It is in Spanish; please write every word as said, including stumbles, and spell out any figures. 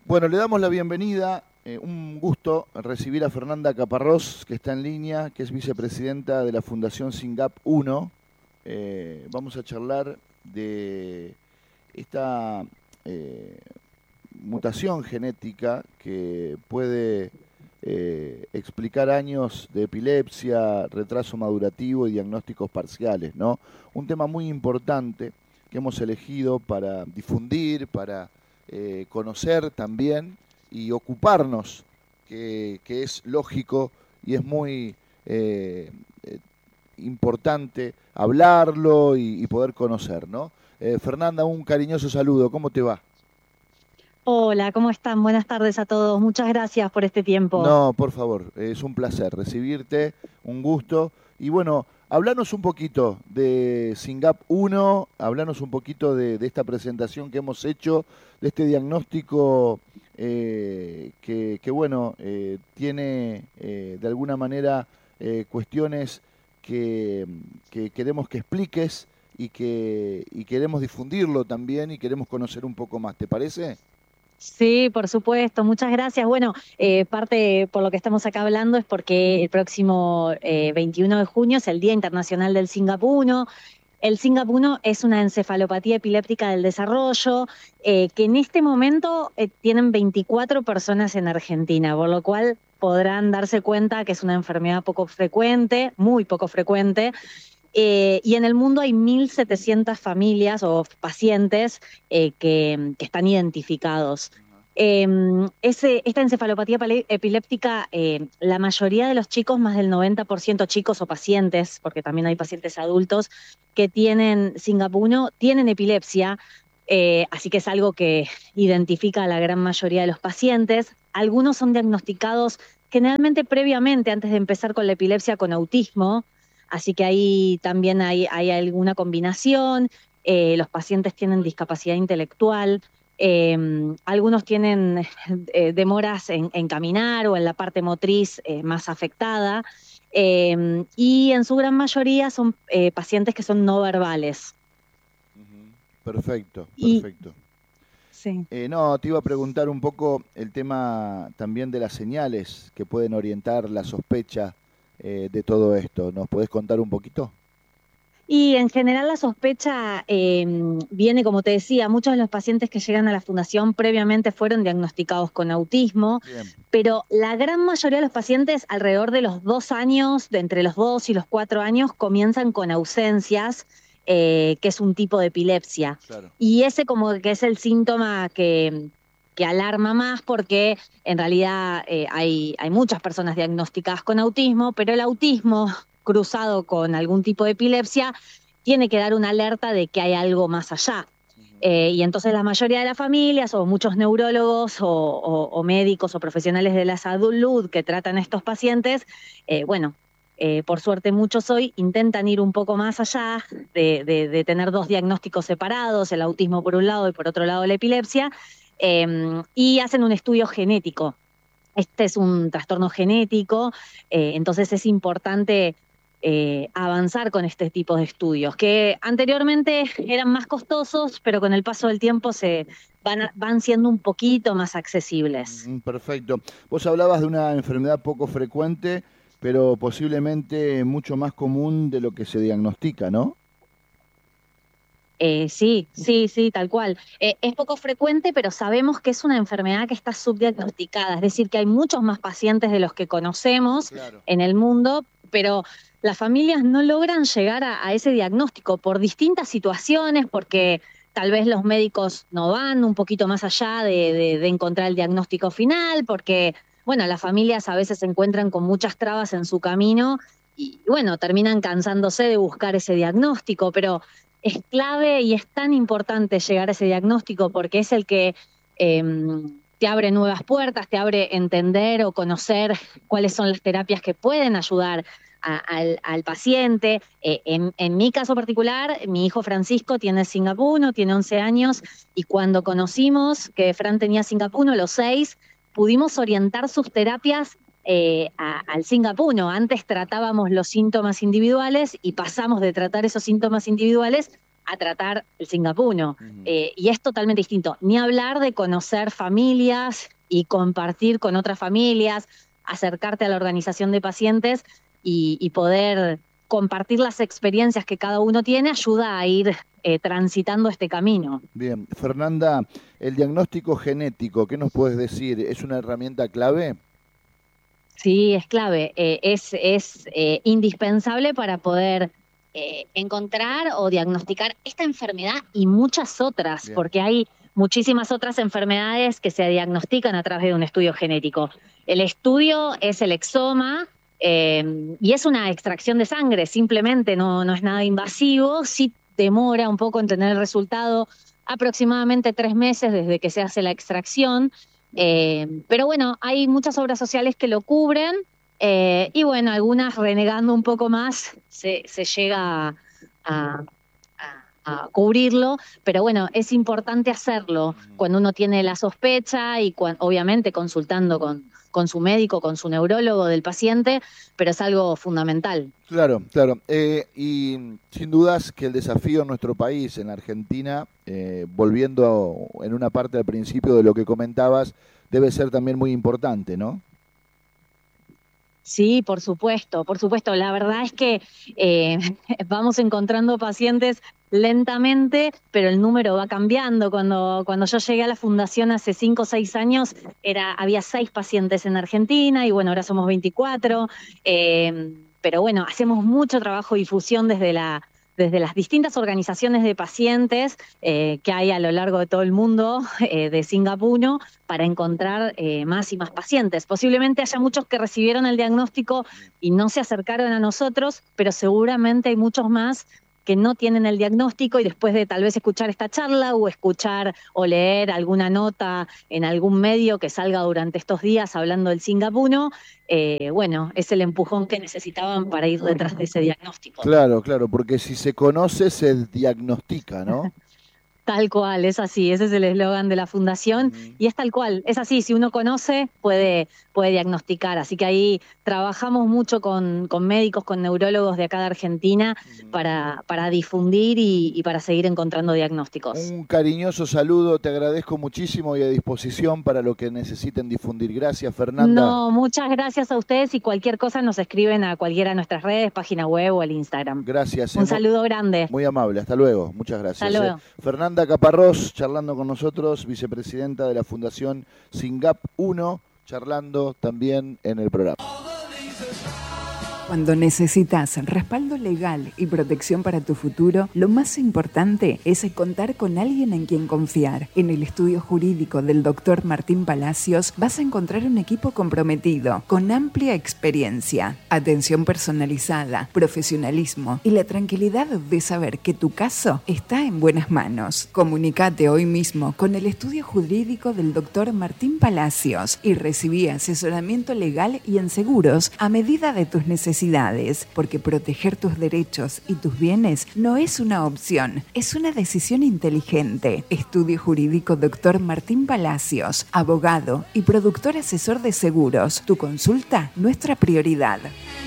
Bueno, le damos la bienvenida, eh, un gusto recibir a Fernanda Caparrós, que está en línea, que es vicepresidenta de la Fundación SINGAP uno. Eh, vamos a charlar de esta eh, mutación genética que puede eh, explicar años de epilepsia, retraso madurativo y diagnósticos parciales, ¿no? Un tema muy importante que hemos elegido para difundir, para eh, conocer también y ocuparnos, que, que es lógico y es muy eh, eh, importante hablarlo y, y poder conocer, ¿no? Eh, Fernanda, un cariñoso saludo, ¿cómo te va? Hola, ¿cómo están? Buenas tardes a todos. Muchas gracias por este tiempo. No, por favor, es un placer recibirte, un gusto. Y bueno, hablanos un poquito de SINGAP uno, hablanos un poquito de, de esta presentación que hemos hecho, de este diagnóstico eh, que, que, bueno, eh, tiene eh, de alguna manera eh, cuestiones que, que queremos que expliques y que y queremos difundirlo también y queremos conocer un poco más. ¿Te parece? Sí, por supuesto, muchas gracias. Bueno, eh, parte por lo que estamos acá hablando es porque el próximo eh, veintiuno de junio es el Día Internacional del SINGAP uno. El SINGAP uno es una encefalopatía epiléptica del desarrollo eh, que en este momento eh, tienen veinticuatro personas en Argentina, por lo cual podrán darse cuenta que es una enfermedad poco frecuente, muy poco frecuente. Eh, y en el mundo hay mil setecientas familias o pacientes eh, que, que están identificados. Eh, ese, esta encefalopatía pale- epiléptica, eh, la mayoría de los chicos, más del noventa por ciento chicos o pacientes, porque también hay pacientes adultos que tienen SINGAP uno, tienen epilepsia, eh, así que es algo que identifica a la gran mayoría de los pacientes. Algunos son diagnosticados generalmente previamente, antes de empezar con la epilepsia, con autismo. Así que ahí también hay, hay alguna combinación. Eh, los pacientes tienen discapacidad intelectual. Eh, algunos tienen eh, demoras en, en caminar o en la parte motriz eh, más afectada. Eh, y en su gran mayoría son eh, pacientes que son no verbales. Ujú. Perfecto, Y perfecto. sí. Eh, no, te iba a preguntar un poco el tema también de las señales que pueden orientar la sospecha eh, de todo esto. ¿Nos podés contar un poquito? Y en general la sospecha eh, viene, como te decía, muchos de los pacientes que llegan a la fundación previamente fueron diagnosticados con autismo, Bien. pero la gran mayoría de los pacientes alrededor de los dos años, de entre los dos y los cuatro años, comienzan con ausencias, eh, que es un tipo de epilepsia. Claro. Y ese como que es el síntoma que, que alarma más porque en realidad eh, hay, hay muchas personas diagnosticadas con autismo, pero el autismo cruzado con algún tipo de epilepsia, tiene que dar una alerta de que hay algo más allá. Ujú. Eh, y entonces la mayoría de las familias o muchos neurólogos o, o, o médicos o profesionales de la salud que tratan a estos pacientes, eh, bueno, eh, por suerte muchos hoy intentan ir un poco más allá de, de, de tener dos diagnósticos separados, el autismo por un lado y por otro lado la epilepsia, eh, y hacen un estudio genético. Este es un trastorno genético, eh, entonces es importante eh, avanzar con este tipo de estudios, que anteriormente eran más costosos, pero con el paso del tiempo se van, a- van siendo un poquito más accesibles. Mm, perfecto. Vos hablabas de una enfermedad poco frecuente, pero posiblemente mucho más común de lo que se diagnostica, ¿no? Eh, sí, sí, sí, tal cual. Eh, es poco frecuente, pero sabemos que es una enfermedad que está subdiagnosticada, es decir, que hay muchos más pacientes de los que conocemos Claro. en el mundo, pero las familias no logran llegar a, a ese diagnóstico por distintas situaciones, porque tal vez los médicos no van un poquito más allá de, de- de encontrar el diagnóstico final, porque, bueno, las familias a veces se encuentran con muchas trabas en su camino y, bueno, terminan cansándose de buscar ese diagnóstico, pero es clave y es tan importante llegar a ese diagnóstico porque es el que eh, te abre nuevas puertas, te abre entender o conocer cuáles son las terapias que pueden ayudar a, al, al, paciente. Eh, en, en, mi caso particular, mi hijo Francisco tiene SINGAP uno, tiene once años, y cuando conocimos que Fran tenía SINGAP uno a los seis, pudimos orientar sus terapias eh, a, al SINGAP uno. Antes tratábamos los síntomas individuales y pasamos de tratar esos síntomas individuales a tratar el SINGAP uno. Uh-huh. Eh, y es totalmente distinto. Ni hablar de conocer familias y compartir con otras familias, acercarte a la organización de pacientes y, y poder compartir las experiencias que cada uno tiene, ayuda a ir eh, transitando este camino. Bien, Fernanda, el diagnóstico genético, ¿qué nos puedes decir? ¿Es una herramienta clave? Sí, es clave, eh, es, es eh, indispensable para poder eh, encontrar o diagnosticar esta enfermedad y muchas otras, Bien. Porque hay muchísimas otras enfermedades que se diagnostican a través de un estudio genético. El estudio es el exoma eh, y es una extracción de sangre, simplemente no, no es nada invasivo, sí demora un poco en tener el resultado, aproximadamente tres meses desde que se hace la extracción. Eh, pero bueno, hay muchas obras sociales que lo cubren eh, y bueno, algunas renegando un poco más se, se llega a, a, a cubrirlo, pero bueno, es importante hacerlo cuando uno tiene la sospecha y cuando, obviamente consultando con, con su médico, con su neurólogo del paciente, pero es algo fundamental. Claro, claro. Eh, y sin dudas que el desafío en nuestro país, en Argentina, eh, volviendo a, en una parte al principio de lo que comentabas, debe ser también muy importante, ¿no? Sí, por supuesto, por supuesto. La verdad es que eh, vamos encontrando pacientes lentamente, pero el número va cambiando. Cuando, cuando yo llegué a la fundación hace cinco o seis años, era, había seis pacientes en Argentina y bueno, ahora somos veinticuatro. Eh, pero bueno, hacemos mucho trabajo de difusión desde la... desde las distintas organizaciones de pacientes eh, que hay a lo largo de todo el mundo eh, de SINGAP uno para encontrar eh, más y más pacientes. Posiblemente haya muchos que recibieron el diagnóstico y no se acercaron a nosotros, pero seguramente hay muchos más que no tienen el diagnóstico y después de tal vez escuchar esta charla o escuchar o leer alguna nota en algún medio que salga durante estos días hablando del SINGAP uno, eh, bueno, es el empujón que necesitaban para ir detrás de ese diagnóstico. Claro, claro, porque si se conoce, se diagnostica, ¿no? Tal cual, es así, ese es el eslogan de la fundación uh-huh. y es tal cual, es así, si uno conoce puede, puede diagnosticar, así que ahí trabajamos mucho con, con médicos, con neurólogos de acá de Argentina uh-huh. para, para difundir y, y para seguir encontrando diagnósticos. Un cariñoso saludo, te agradezco muchísimo y a disposición para lo que necesiten difundir. Gracias, Fernanda. No, muchas gracias a ustedes y cualquier cosa nos escriben a cualquiera de nuestras redes, página web o al Instagram. Gracias. Un saludo grande. Muy amable, hasta luego, muchas gracias. Hasta luego. Eh. Fernanda Caparrós, charlando con nosotros, vicepresidenta de la Fundación SINGAP uno, charlando también en el programa. Cuando necesitas respaldo legal y protección para tu futuro, lo más importante es contar con alguien en quien confiar. En el estudio jurídico del doctor Martín Palacios vas a encontrar un equipo comprometido, con amplia experiencia, atención personalizada, profesionalismo y la tranquilidad de saber que tu caso está en buenas manos. Comunicate hoy mismo con el estudio jurídico del doctor Martín Palacios y recibí asesoramiento legal y en seguros a medida de tus necesidades. Porque proteger tus derechos y tus bienes no es una opción, es una decisión inteligente. Estudio Jurídico doctor Martín Palacios, abogado y productor asesor de seguros. Tu consulta, nuestra prioridad.